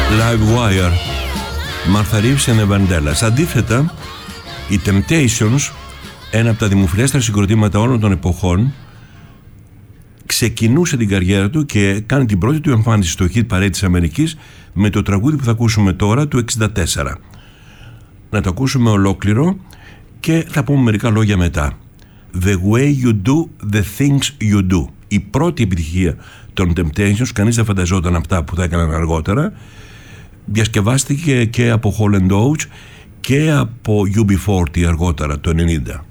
Live Wire, Martha Reeves and the Vandellas. Αντίθετα, οι Temptations, ένα από τα δημοφιλέστερα συγκροτήματα όλων των εποχών, ξεκινούσε την καριέρα του και κάνει την πρώτη του εμφάνιση στο hit parade της Αμερικής με το τραγούδι που θα ακούσουμε τώρα του 1964. Να το ακούσουμε ολόκληρο και θα πούμε μερικά λόγια μετά. The way you do the things you do. Η πρώτη επιτυχία των Temptations, κανείς δεν φανταζόταν αυτά που θα έκαναν αργότερα. Διασκευάστηκε και από Hall & Oates και από UB40 αργότερα το 90.